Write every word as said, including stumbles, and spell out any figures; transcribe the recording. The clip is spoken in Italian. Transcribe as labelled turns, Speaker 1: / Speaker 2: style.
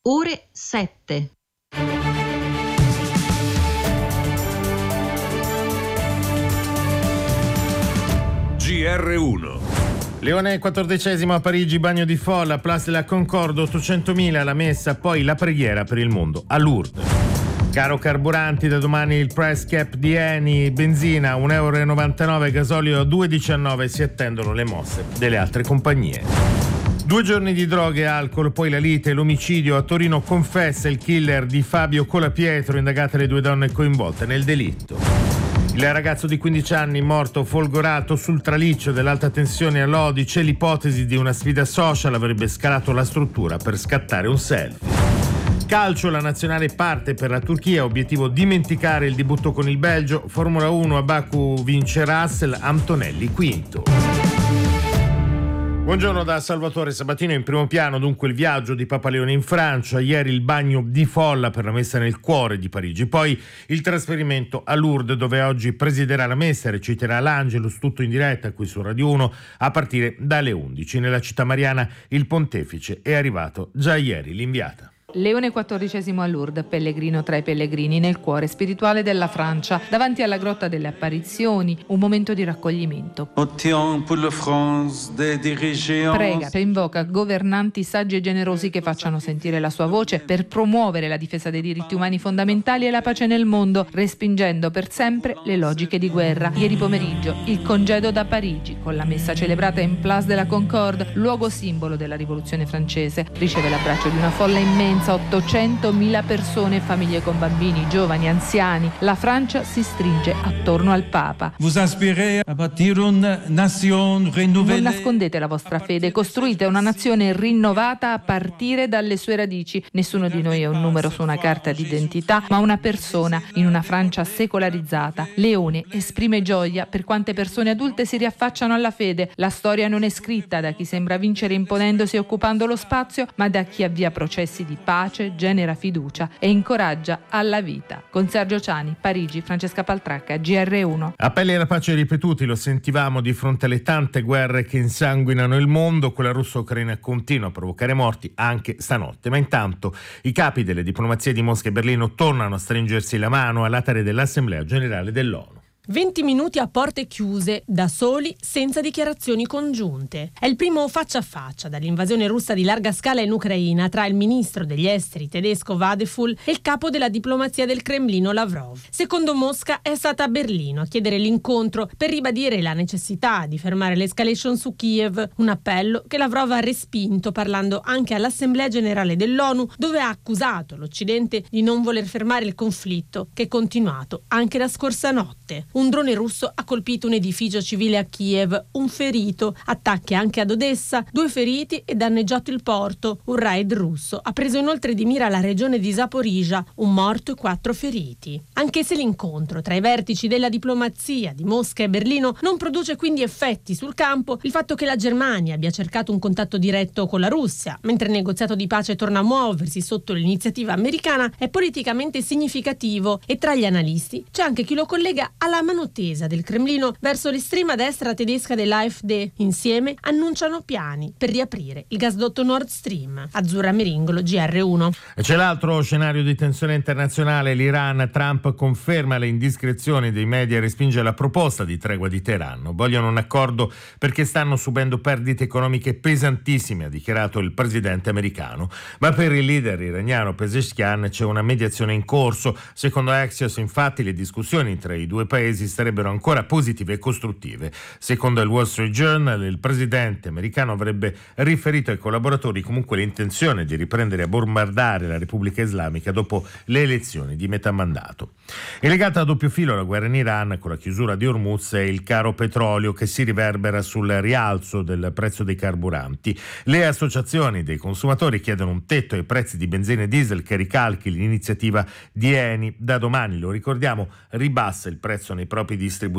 Speaker 1: ore sette.
Speaker 2: G R uno.
Speaker 3: Leone quattordicesimo a Parigi, bagno di folla, Place de la Concorde, ottocentomila la messa, poi la preghiera per il mondo a Lourdes. Caro carburanti, da domani il price cap di Eni, benzina un euro e novantanove, gasolio due e diciannove, si attendono le mosse delle altre compagnie. Due giorni di droghe e alcol, poi la lite e l'omicidio. A Torino confessa il killer di Fabio Colapietro, indagate le due donne coinvolte nel delitto. Il ragazzo di quindici anni morto folgorato sul traliccio dell'alta tensione a Lodi, c'è l'ipotesi di una sfida social, avrebbe scalato la struttura per scattare un selfie. Calcio, la nazionale parte per la Turchia, obiettivo dimenticare il debutto con il Belgio. Formula uno, a Baku vince Russell, Antonelli quinto. Buongiorno da Salvatore Sabatino. In primo piano dunque il viaggio di Papa Leone in Francia, ieri il bagno di folla per la messa nel cuore di Parigi, poi il trasferimento a Lourdes dove oggi presiderà la messa e reciterà l'Angelus, tutto in diretta qui su Radio uno a partire dalle undici. Nella città mariana il pontefice è arrivato già ieri, l'inviata.
Speaker 4: Leone quattordicesimo a Lourdes, pellegrino tra i pellegrini nel cuore spirituale della Francia, davanti alla grotta delle apparizioni, un momento di raccoglimento. Prega e invoca governanti saggi e generosi che facciano sentire la sua voce per promuovere la difesa dei diritti umani fondamentali e la pace nel mondo, respingendo per sempre le logiche di guerra. Ieri pomeriggio il congedo da Parigi, con la messa celebrata in Place de la Concorde, luogo simbolo della rivoluzione francese, riceve l'abbraccio di una folla immensa, ottocentomila persone, famiglie con bambini, giovani, anziani. La Francia si stringe attorno al Papa.
Speaker 5: Vous aspirez a bâtir une nation renouvelée.
Speaker 4: Non nascondete la vostra fede, costruite una nazione rinnovata a partire dalle sue radici. Nessuno di noi è un numero su una carta d'identità, ma una persona in una Francia secolarizzata. Leone esprime gioia per quante persone adulte si riaffacciano alla fede. La storia non è scritta da chi sembra vincere imponendosi e occupando lo spazio, ma da chi avvia processi di pace, genera fiducia e incoraggia alla vita. Con Sergio Ciani, Parigi, Francesca Paltracca, G R uno.
Speaker 3: Appelli alla pace ripetuti, lo sentivamo di fronte alle tante guerre che insanguinano il mondo. Quella russo-ucraina continua a provocare morti anche stanotte, ma intanto i capi delle diplomazie di Mosca e Berlino tornano a stringersi la mano all'altare dell'Assemblea Generale dell'ONU.
Speaker 6: venti minuti a porte chiuse, da soli, senza dichiarazioni congiunte. È il primo faccia a faccia dall'invasione russa di larga scala in Ucraina tra il ministro degli esteri tedesco Vadeful e il capo della diplomazia del Cremlino Lavrov. Secondo Mosca è stata a Berlino a chiedere l'incontro per ribadire la necessità di fermare l'escalation su Kiev, un appello che Lavrov ha respinto parlando anche all'Assemblea Generale dell'ONU, dove ha accusato l'Occidente di non voler fermare il conflitto che è continuato anche la scorsa notte. Un drone russo ha colpito un edificio civile a Kiev, un ferito, attacchi anche ad Odessa, due feriti e danneggiato il porto. Un raid russo ha preso inoltre di mira la regione di Zaporizhia, un morto e quattro feriti. Anche se l'incontro tra i vertici della diplomazia di Mosca e Berlino non produce quindi effetti sul campo, il fatto che la Germania abbia cercato un contatto diretto con la Russia, mentre il negoziato di pace torna a muoversi sotto l'iniziativa americana, è politicamente significativo e tra gli analisti c'è anche chi lo collega alla mano tesa del Cremlino verso l'estrema destra tedesca dell'A F D. Insieme annunciano piani per riaprire il gasdotto Nord Stream. Azzurra Meringolo, G R uno.
Speaker 3: E c'è l'altro scenario di tensione internazionale, l'Iran. Trump conferma le indiscrezioni dei media e respinge la proposta di tregua di Teheran. Vogliono un accordo perché stanno subendo perdite economiche pesantissime, ha dichiarato il presidente americano. Ma per il leader iraniano Pezeshkian c'è una mediazione in corso. Secondo Axios, infatti, le discussioni tra i due paesi sarebbero ancora positive e costruttive. Secondo il Wall Street Journal, il presidente americano avrebbe riferito ai collaboratori comunque l'intenzione di riprendere a bombardare la Repubblica Islamica dopo le elezioni di metà mandato. È legata a doppio filo la guerra in Iran con la chiusura di Hormuz e il caro petrolio che si riverbera sul rialzo del prezzo dei carburanti. Le associazioni dei consumatori chiedono un tetto ai prezzi di benzina e diesel che ricalchi l'iniziativa di Eni. Da domani, lo ricordiamo, ribassa il prezzo nei propri distributori